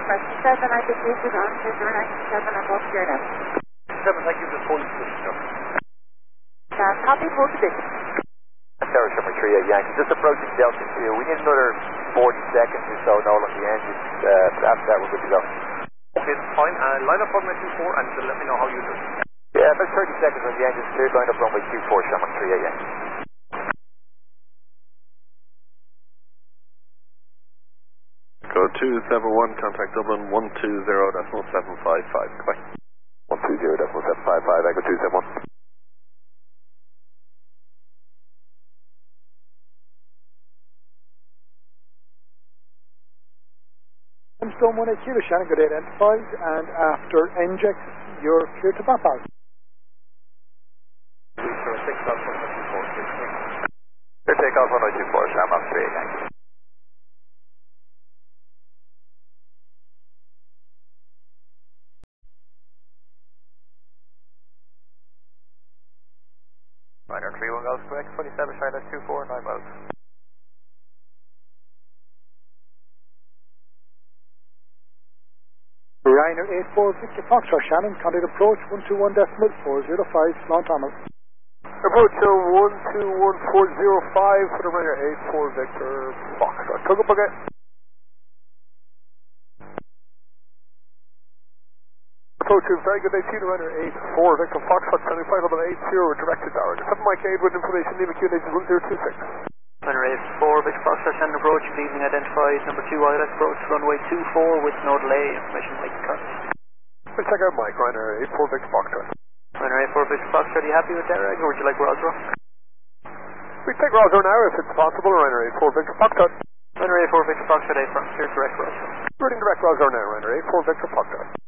7, I think this is on 097 above Jordan. 7, thank you for holding position. Copy, hold position. Tower Summer 3 Yankee, just approaching Delta 2. We need another 40 seconds or so, Nolan, the engines. After that, we're good to go. Okay, fine. Line up on my 24 and let me know how you do. Yeah, about 30 seconds when the engine's cleared, line up runway 24, Summer 3 Yankee. Go 271, contact Dublin 120.755. Goodbye. 120.755, Echo 271. Storm 180 Kilo, Shannon, good identified, and after inject, you're clear to map out. Clear takeoff 1024, Shamrock 3 Yankee. Ryder 31 goes correct, 27 Charlotte 24, 9 miles. Ryder 84 Victor Foxtrot, Shannon, contact approach 121.405, Long Thomas. Approach 121.405 for the Ryder 84 Victor Foxtrot. Tug up again. Approach very good, they see the Ryder 84 Victor Foxtrot, 7580, directed tower. 7 Mike 8 with information, leaving QNH 1026. Ryder 84 Victor Foxtrot, Shannon approach, leaving identified, number 2 ILS approach, runway 24 with no delay, information Mike Curtis. We'll check out Mike, Ryder 84 Victor Foxtrot. Ryder 84 Victor Foxtrot, are you happy with that reg, or would you like Roswell? We take Roswell now if it's possible, Ryder 84 Victor Foxtrot. Ryder 84 Victor Foxtrot, A firm, clear direct Roswell. Routing direct Roswell now, Ryder 84 Victor Foxtrot.